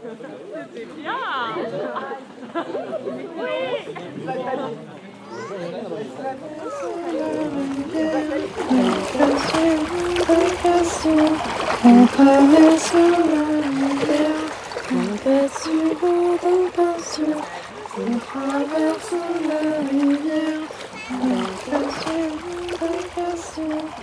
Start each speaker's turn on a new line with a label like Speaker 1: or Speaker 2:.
Speaker 1: C'est bien.
Speaker 2: On traverse la rivière, on passe sur l'eau d'un passion. On traverse la rivière, on passe sur l'eau d'un passion.